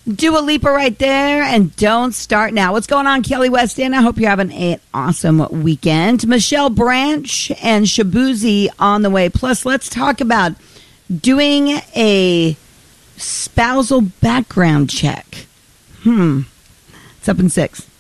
Dua Lipa right there, and Don't Start Now. What's going on, Kelly West End? I hope you're having an awesome weekend. Michelle Branch and Shabuzi on the way. Plus, let's talk about doing a spousal background check. It's up in 6.